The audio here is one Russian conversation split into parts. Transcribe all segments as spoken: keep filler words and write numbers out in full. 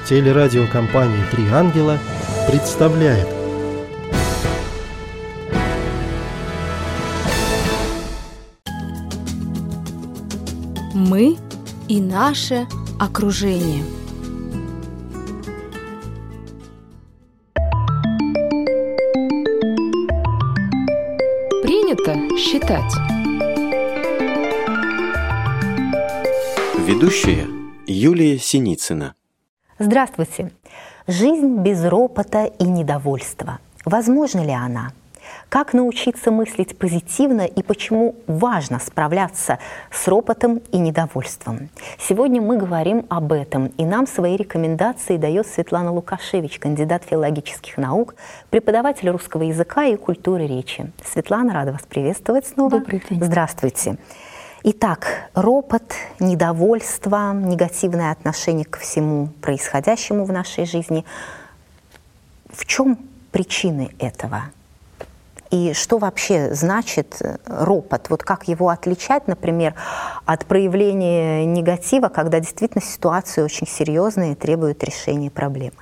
Телерадиокомпания «Три ангела» представляет. Мы и наше окружение. Принято считать. Ведущая Юлия Синицына. Здравствуйте. Жизнь без ропота и недовольства. Возможна ли она? Как научиться мыслить позитивно и почему важно справляться с ропотом и недовольством? Сегодня мы говорим об этом, и нам свои рекомендации дает Светлана Лукашевич, кандидат филологических наук, преподаватель русского языка и культуры речи. Светлана, рада вас приветствовать снова. Добрый день. Здравствуйте. Итак, ропот, недовольство, негативное отношение ко всему происходящему в нашей жизни. В чем причины этого? И что вообще значит ропот? Вот как его отличать, например, от проявления негатива, когда действительно ситуация очень серьезная и требует решения проблемы?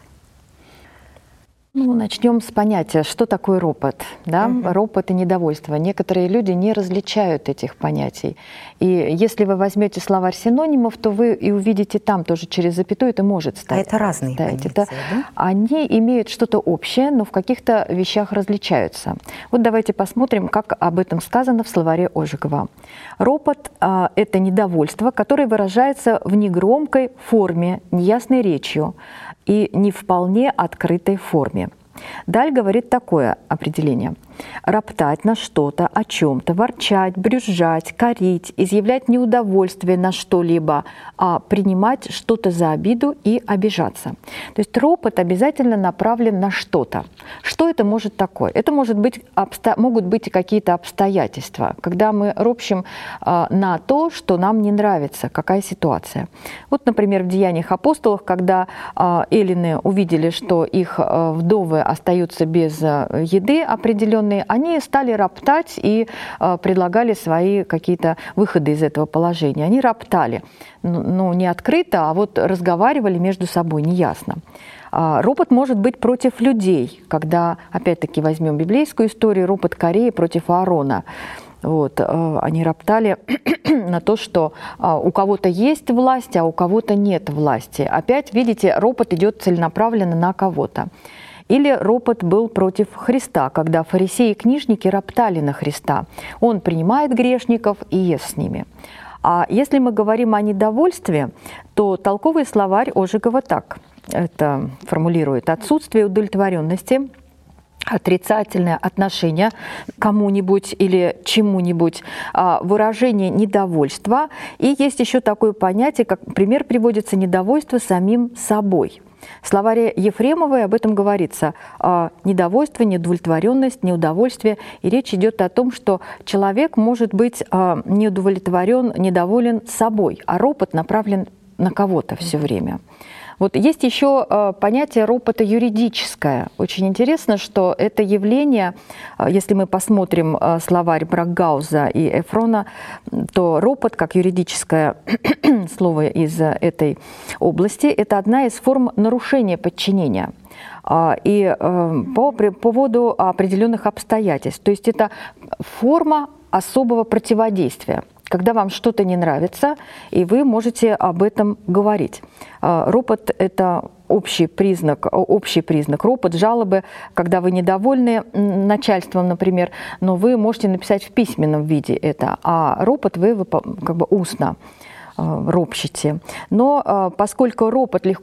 Ну, начнем с понятия, что такое ропот. Да? Uh-huh. Ропот и недовольство. Некоторые люди не различают этих понятий. И если вы возьмете словарь синонимов, то вы и увидите там тоже через запятую это может стать. А это разные да, понятия, это, да? Они имеют что-то общее, но в каких-то вещах различаются. Вот давайте посмотрим, как об этом сказано в словаре Ожегова. Ропот а, – это недовольство, которое выражается в негромкой форме, неясной речью и не вполне открытой форме. Даль говорит такое определение. Роптать на что-то, о чем-то, ворчать, брюзжать, корить, изъявлять неудовольствие на что-либо, а принимать что-то за обиду и обижаться. То есть ропот обязательно направлен на что-то. Что это может такое? Это может быть, обсто... могут быть и какие-то обстоятельства, когда мы ропщим э, на то, что нам не нравится, какая ситуация. Вот, например, в Деяниях апостолов, когда э, эллины увидели, что их э, вдовы остаются без э, еды определенной, они стали роптать и э, предлагали свои какие-то выходы из этого положения. Они роптали, ну, ну не открыто, а вот разговаривали между собой, неясно. А, ропот может быть против людей, когда, опять-таки, возьмем библейскую историю, ропот Кореи против Аарона. Вот, э, они роптали на то, что э, у кого-то есть власть, а у кого-то нет власти. Опять, видите, ропот идет целенаправленно на кого-то. Или ропот был против Христа, когда фарисеи и книжники роптали на Христа. Он принимает грешников и ест с ними. А если мы говорим о недовольстве, то толковый словарь Ожегова так это формулирует: отсутствие удовлетворенности, отрицательное отношение к кому-нибудь или чему-нибудь, выражение недовольства. И есть еще такое понятие, как пример приводится недовольство самим собой. В словаре Ефремовой об этом говорится. Недовольство, неудовлетворенность, неудовольствие. И речь идет о том, что человек может быть неудовлетворен, недоволен собой, а ропот направлен на кого-то все время. Вот есть еще э, понятие ропота юридическое. Очень интересно, что это явление, э, если мы посмотрим э, словарь Брагауза и Эфрона, то ропот, как юридическое слово из э, этой области, это одна из форм нарушения подчинения. Э, и э, по поводу определенных обстоятельств. То есть это форма особого противодействия, когда вам что-то не нравится, и вы можете об этом говорить. Ропот – это общий признак, общий признак. Ропот, жалобы, когда вы недовольны начальством, например, но вы можете написать в письменном виде это, а ропот вы как бы устно ропщите. Но поскольку ропот легко